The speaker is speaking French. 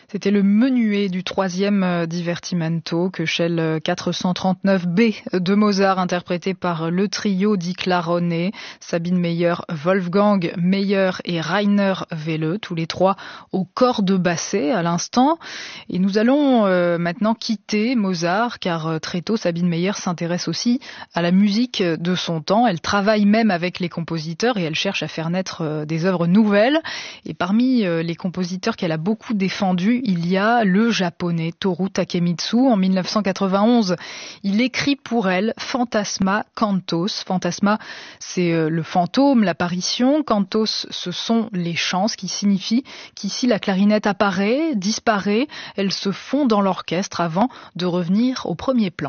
C'était le menuet du troisième Divertimento, Köchel 439B de Mozart, interprété par le trio di Clarone, Sabine Meyer, Wolfgang Meyer et Rainer Welle, tous les trois au cordes bassées à l'instant. Et nous allons maintenant quitter Mozart, car très tôt Sabine Meyer s'intéresse aussi à la musique de son temps. Elle travaille même avec les compositeurs et elle cherche à faire naître des œuvres nouvelles. Et parmi les compositeurs qu'elle a beaucoup défendus, il y a le japonais Toru Takemitsu. En 1991, il écrit pour elle Fantasma Cantos. Fantasma, c'est le fantôme, l'apparition. Cantos, ce sont les chants, ce qui signifie qu'ici la clarinette apparaît, disparaît, elle se fond dans l'orchestre avant de revenir au premier plan.